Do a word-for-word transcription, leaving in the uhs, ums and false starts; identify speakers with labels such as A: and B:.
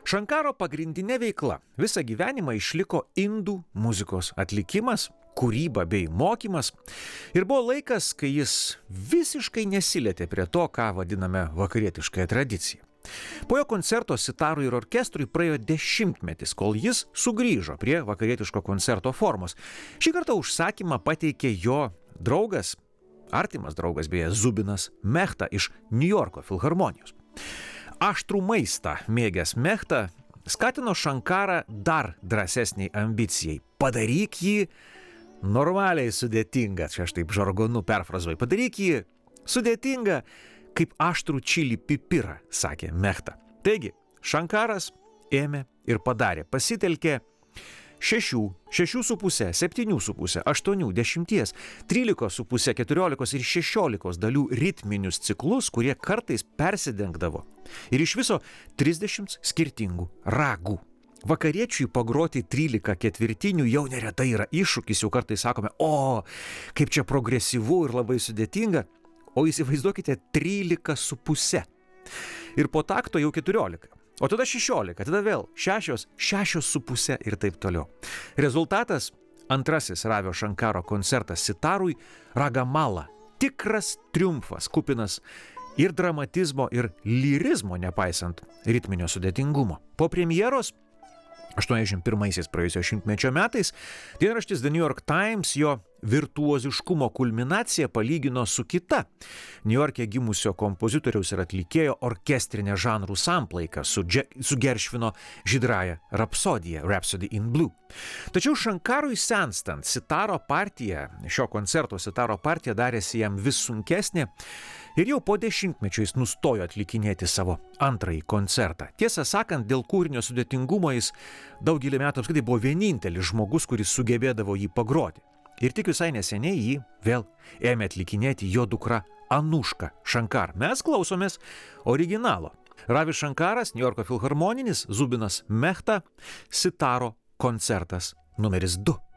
A: Šankaro pagrindinė veikla visą gyvenimą išliko indų muzikos atlikimas, kūryba bei mokymas. Ir buvo laikas, kai jis visiškai nesilietė prie to, ką vadiname vakarietiškąją tradiciją. Po jo koncerto sitarui ir orkestrui praėjo dešimtmetis, kol jis sugrįžo prie vakarietiško koncerto formos. Šį kartą užsakymą pateikė jo draugas, artimas draugas beje, Zubinas Mechta iš Niujorko filharmonijos. Aštrų maistą mėgęs Mechta skatino Šankarą dar drąsesniai ambicijai. Padaryk jį normaliai sudėtingą, čia aš taip žargonu perfrazuoju, padaryk jį sudėtingą, kaip aštrų čili pipirą, sakė Mechta. Taigi, Šankaras ėmė ir padarė, pasitelkė šešių, šešių su pusė, septynių su pusė, aštuonių, dešimties, trylikos su pusė, keturiolikos ir šešiolikos dalių ritminius ciklus, kurie kartais persidengdavo. Ir iš viso trisdešimt skirtingų ragų. Vakariečiui pagroti trylika ketvirtinių jau neretai yra iššūkis, jau kartais sakome, o, kaip čia progresyvu ir labai sudėtinga, o įsivaizduokite trylika su pusė. Ir po takto jau keturiolika. O tada šešiolika, tada vėl šešios, šešios su pusė ir taip toliau. Rezultatas – antrasis Ravio Šankaro koncertas sitarui Ragamala. Tikras triumfas, kupinas ir dramatizmo, ir lyrizmo, nepaisant ritminio sudėtingumo. Po premjeros aštuoniasdešimt pirmaisiais praėjusio šimtmečio metais dienraštis The New York Times jo virtuoziškumo kulminaciją palygino su kita Niujorke gimusio kompozitoriaus ir atlikėjo orkestrinė žanrų samplaika su, dže, su Geršvino žydraja rapsodija Rhapsody in Blue. Tačiau Šankarui senstant, sitaro partija, šio koncerto sitaro partija darėsi jam vis sunkesnė ir jau po dešimtmečio jis nustojo atlikinėti savo antrąjį koncertą. Tiesą sakant, dėl kūrinio sudėtingumo jis daugelį metų apskritai buvo vienintelis žmogus, kuris sugebėdavo jį pagroti. Ir tik visai neseniai jį vėl ėmė atlikinėti jo dukra Anuška Šankar. Mes klausomės originalo. Ravis Šankaras, Niujorko filharmoninis, Zubinas Mechta, sitaro koncertas numeris du.